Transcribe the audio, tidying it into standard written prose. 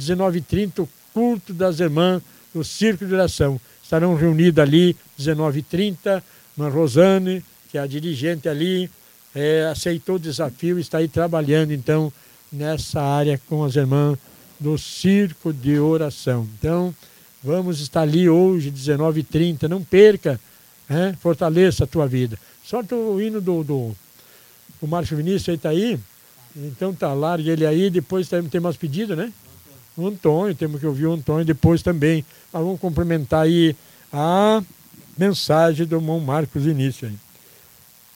19h30, o culto das irmãs do Círculo de Oração. Estarão reunidas ali, 19h30, a Rosane, que é a dirigente ali, aceitou o desafio e está aí trabalhando, então, nessa área com as irmãs do Círculo de Oração. Então, vamos estar ali hoje, 19h30, não perca, fortaleça a tua vida. Só o hino do Márcio Vinícius aí está aí, então tá, largue ele aí, depois tem mais pedido, né? O Antônio, temos que ouvir o Antônio depois também. Mas vamos cumprimentar aí a mensagem do irmão Marcos Vinícius aí.